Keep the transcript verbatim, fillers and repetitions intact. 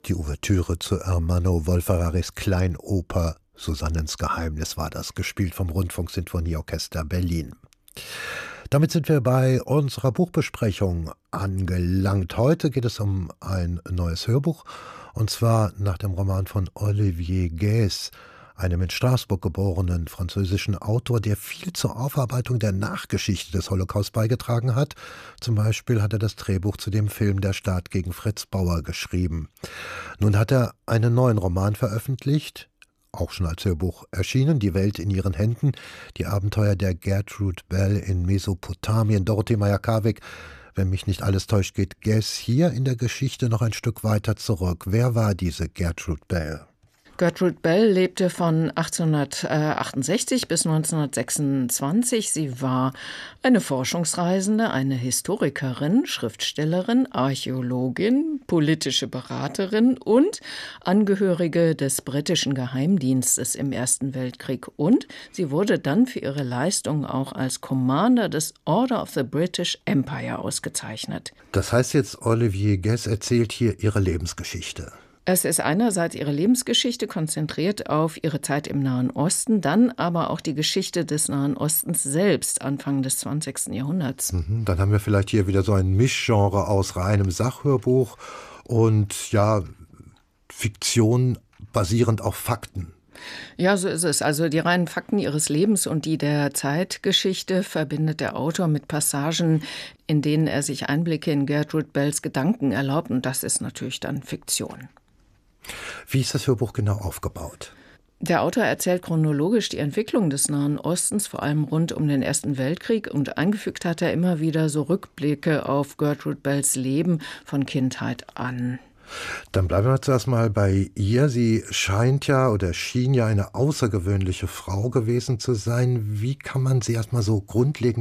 Die Ouvertüre zu Ermanno Wolf-Ferraris Kleinoper Susannens Geheimnis war das, gespielt vom Rundfunksinfonieorchester Berlin. Damit sind wir bei unserer Buchbesprechung angelangt. Heute geht es um ein neues Hörbuch, und zwar nach dem Roman von Olivier Guès, einem in Straßburg geborenen französischen Autor, der viel zur Aufarbeitung der Nachgeschichte des Holocaust beigetragen hat. Zum Beispiel hat er das Drehbuch zu dem Film Der Staat gegen Fritz Bauer geschrieben. Nun hat er einen neuen Roman veröffentlicht, auch schon als Hörbuch erschienen, Die Welt in ihren Händen, die Abenteuer der Gertrude Bell in Mesopotamien. Dorothee Meyer-Karweg, wenn mich nicht alles täuscht, geht Guès hier in der Geschichte noch ein Stück weiter zurück. Wer war diese Gertrude Bell? Gertrude Bell lebte von achtzehnhundertachtundsechzig bis neunzehnhundertsechsundzwanzig. Sie war eine Forschungsreisende, eine Historikerin, Schriftstellerin, Archäologin, politische Beraterin und Angehörige des britischen Geheimdienstes im Ersten Weltkrieg. Und sie wurde dann für ihre Leistung auch als Commander des Order of the British Empire ausgezeichnet. Das heißt jetzt, Olivier Guès erzählt hier ihre Lebensgeschichte. Es ist einerseits ihre Lebensgeschichte, konzentriert auf ihre Zeit im Nahen Osten, dann aber auch die Geschichte des Nahen Ostens selbst, Anfang des zwanzigsten Jahrhunderts. Mhm, dann haben wir vielleicht hier wieder so ein Mischgenre aus reinem Sachhörbuch und ja, Fiktion basierend auf Fakten. Ja, so ist es. Also die reinen Fakten ihres Lebens und die der Zeitgeschichte verbindet der Autor mit Passagen, in denen er sich Einblicke in Gertrude Bells Gedanken erlaubt. Und das ist natürlich dann Fiktion. Wie ist das Hörbuch genau aufgebaut? Der Autor erzählt chronologisch die Entwicklung des Nahen Ostens, vor allem rund um den Ersten Weltkrieg, und eingefügt hat er immer wieder so Rückblicke auf Gertrude Bells Leben von Kindheit an. Dann bleiben wir zuerst mal bei ihr. Sie scheint ja oder schien ja eine außergewöhnliche Frau gewesen zu sein. Wie kann man sie erst mal so grundlegend